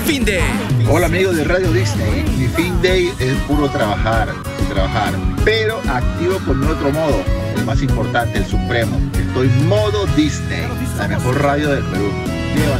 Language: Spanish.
fin de. Hola amigos de Radio Disney, mi fin day es puro trabajar, pero activo con mi otro modo, el más importante, el supremo. Estoy modo Disney, la mejor radio del Perú.